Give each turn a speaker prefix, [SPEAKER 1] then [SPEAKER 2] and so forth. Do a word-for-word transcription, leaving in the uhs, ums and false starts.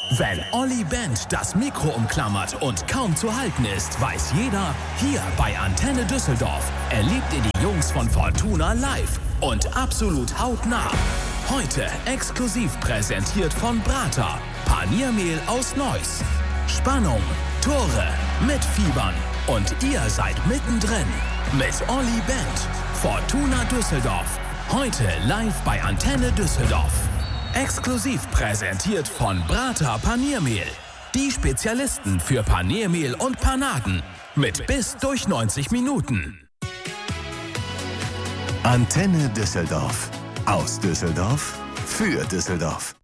[SPEAKER 1] Wenn Olli Bend das Mikro umklammert und kaum zu halten ist, weiß jeder, hier bei Antenne Düsseldorf erlebt ihr die Jungs von Fortuna live und absolut hautnah. Heute exklusiv präsentiert von Brata, Paniermehl aus Neuss. Spannung, Tore, Mitfiebern und ihr seid mittendrin mit Olli Bend. Fortuna Düsseldorf, heute live bei Antenne Düsseldorf. Exklusiv präsentiert von Brata Paniermehl. Die Spezialisten für Paniermehl und Panaden. Mit bis durch neunzig Minuten.
[SPEAKER 2] Antenne Düsseldorf. Aus Düsseldorf für Düsseldorf.